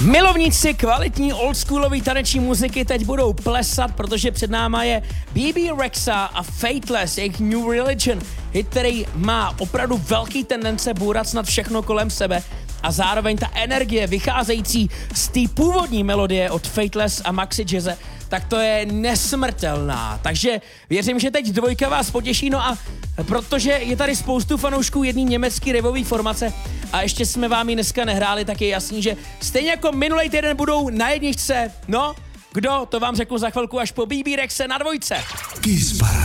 Milovníci kvalitní oldschoolové taneční muziky teď budou plesat, protože před náma je Bebe Rexha a Faithless, jejich New Religion, hit, který má opravdu velký tendence bourat snad všechno kolem sebe a zároveň ta energie vycházející z té původní melodie od Faithless a Maxi Jazze, tak to je nesmrtelná. Takže věřím, že teď dvojka vás potěší, no a protože je tady spoustu fanoušků jedný německý revový formace a ještě jsme vám ji dneska nehráli, tak je jasný, že stejně jako minulý týden budou na jedničce. No, kdo, to vám řeknu za chvilku až po Bebe Rexhe na dvojce. Kiss Parade.